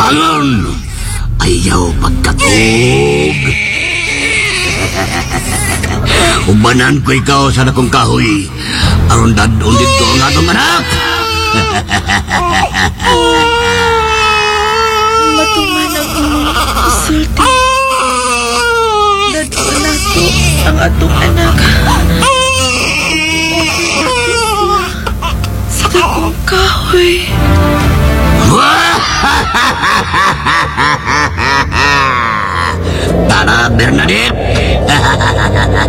Bangon! Ayaw pagkatog. Ubanan ko ikaw sa dakong kahoy. Aron dadon dito ang atong anak. Matuman ang imong sulti. Dadon nato ang atong anak. Sa dakong kahoy. Tara, Bernadette.